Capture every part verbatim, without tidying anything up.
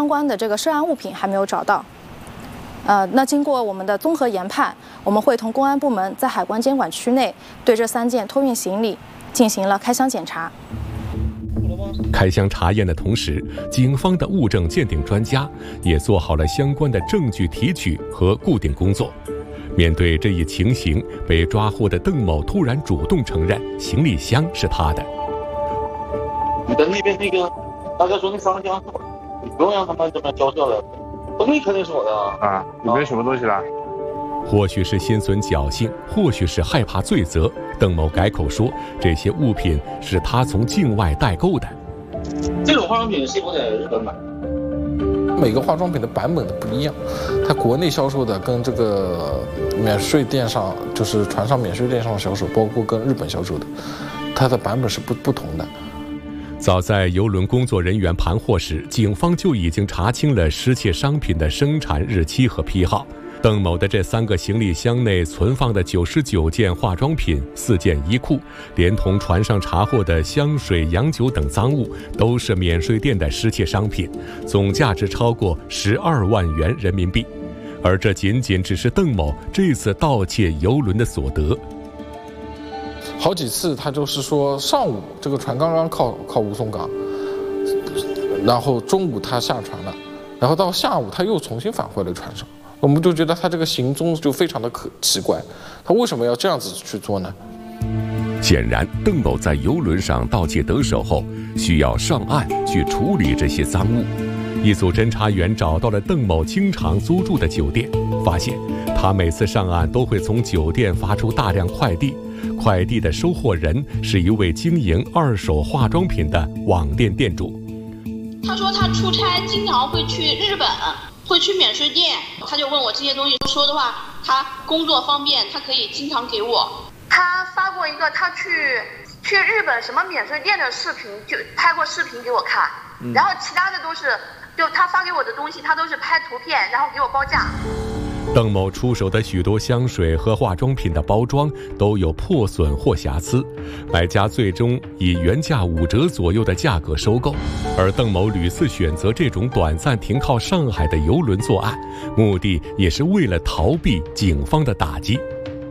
关的这个涉案物品还没有找到。呃，那经过我们的综合研判，我们会同公安部门在海关监管区内对这三件托运行李进行了开箱检查。 开箱查验的同时，警方的物证鉴定专家也做好了相关的证据提取和固定工作。面对这一情形，被抓获的邓某突然主动承认行李箱是他的。 你的那边那个大家说那三个箱是我的，你不用让他们这么交涉了，东西肯定是我的啊！里面什么东西了？ 或许是心存侥幸，或许是害怕罪责，邓某改口说这些物品是他从境外代购的。 这种化妆品是我在日本买。 每个化妆品的版本的不一样，它国内销售的跟这个免税店上，就是船上免税店上销售，包括跟日本销售的，它的版本是不不同的。 早在邮轮工作人员盘获时，警方就已经查清了失窃商品的生产日期和批号。邓某的这三个行李箱内存放的九十九件化妆品、四件衣裤，连同船上查获的香水、洋酒等赃物，都是免税店的失窃商品，总价值超过十二万元人民币。而这仅仅只是邓某这次盗窃邮轮的所得。 好几次他就是说，上午这个船刚刚靠靠吴淞港，然后中午他下船了，然后到下午他又重新返回了船上。我们就觉得他这个行踪就非常的可奇怪，他为什么要这样子去做呢？ 显然，邓某在邮轮上盗窃得手后，需要上岸去处理这些赃物。一组侦查员找到了邓某经常租住的酒店，发现他每次上岸都会从酒店发出大量快递，快递的收货人是一位经营二手化妆品的网店店主。 他说他出差经常会去日本，会去免税店，他就问我这些东西，说的话他工作方便，他可以经常给我。 他发过一个他去去日本什么免税店的视频，就拍过视频给我看，嗯、然后其他的都是就他发给我的东西，他都是拍图片，然后给我报价。 邓某出手的许多香水和化妆品的包装都有破损或瑕疵，买家最终以原价五折左右的价格收购。而邓某屡次选择这种短暂停靠上海的邮轮作案，目的也是为了逃避警方的打击。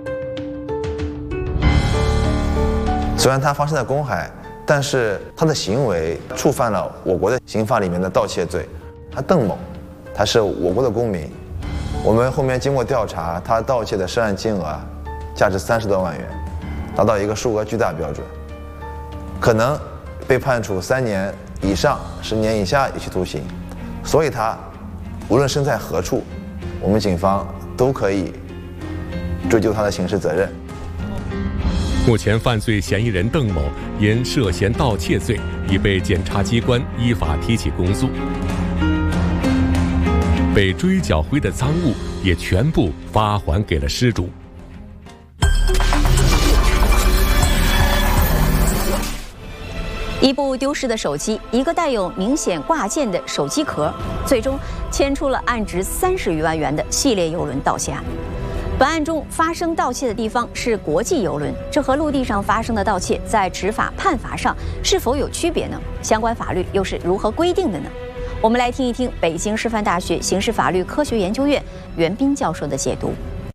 虽然他发生在公海，但是他的行为触犯了我国的刑法里面的盗窃罪。他邓某，他是我国的公民。我们后面经过调查，他盗窃的涉案金额价值三十多万元，达到一个数额巨大标准，可能被判处三年以上十年以下有期徒刑。所以他无论身在何处，我们警方都可以追究他的刑事责任。 目前犯罪嫌疑人邓某因涉嫌盗窃罪已被检察机关依法提起公诉。被追缴回的赃物也全部发还给了失主。 一部丢失的手机，一个带有明显挂件的手机壳，最终牵出了案值三十余万元的系列邮轮盗窃案。本案中发生盗窃的地方是国际邮轮，这和陆地上发生的盗窃在执法判罚上是否有区别呢？相关法律又是如何规定的呢？我们来听一听北京师范大学刑事法律科学研究院袁斌教授的解读。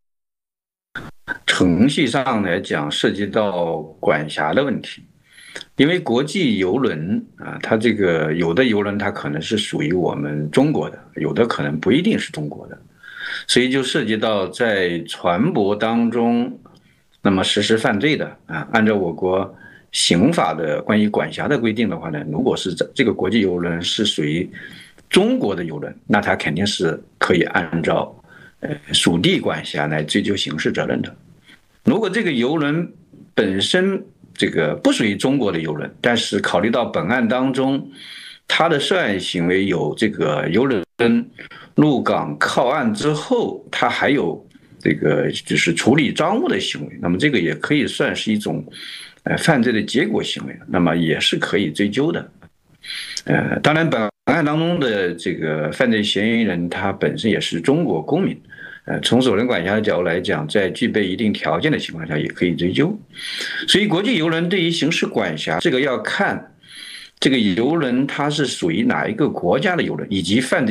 程序上来讲，涉及到管辖的问题，因为国际邮轮啊，它这个有的邮轮它可能是属于我们中国的，有的可能不一定是中国的，所以就涉及到在船舶当中，那么实施犯罪的啊，按照我国刑法的关于管辖的规定的话呢，如果是这个国际邮轮是属于中国的邮轮，那它肯定是可以按照呃属地管辖来追究刑事责任的。如果这个邮轮本身这个不属于中国的邮轮，但是考虑到本案当中它的涉案行为有这个邮轮入港靠岸之后，它还有这个就是处理赃物的行为，那么这个也可以算是一种呃犯罪的结果行为，那么也是可以追究的。呃，当然本案当中的这个犯罪嫌疑人他本身也是中国公民，呃，从首轮管辖的角度来讲，在具备一定条件的情况下也可以追究。所以国际邮轮对于刑事管辖这个要看这个邮轮它是属于哪一个国家的邮轮，以及犯罪